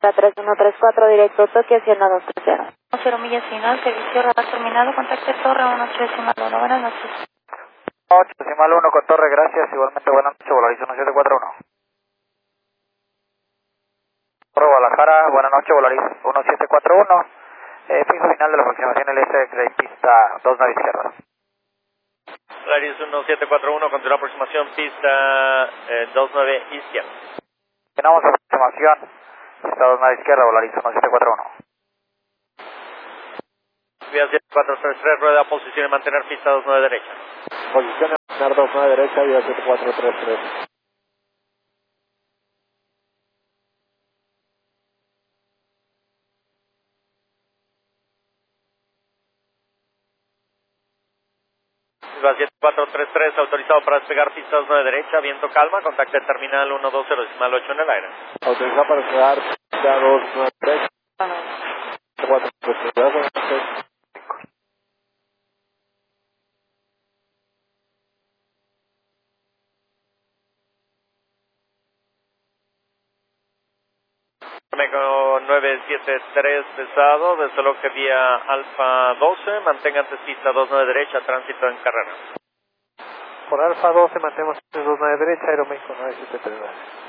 3134 directo Tokio, Hacienda 230. 0 millas final, servicio radar terminado, contacte Torre 18.1, buenas noches. 8.1 con Torre, gracias, igualmente buenas noches, Volaris 1741. Torre Guadalajara, buenas noches, Volaris 1741, fijo final de la aproximación LS de pista 29 izquierda. Volaris 1741, continúa aproximación pista 29 izquierda. Tenemos aproximación pista 29 izquierda, Volaris 1741. Vía 7433, rueda posición y mantener pista 29 derecha. Posición en mantener 29 derecha, vía 7433. Vía 7433, autorizado para despegar pista 29 derecha, viento calma, contacte terminal 120.8 en el aire. Autorizado para despegar pista 29 derecha. 7433. Meco 973 pesado, desde lo que vía Alfa 12, mantenga antes pista 29 derecha, tránsito en carrera. Por Alfa 12 mantenemos pista 29 derecha, Aeroméxico 973.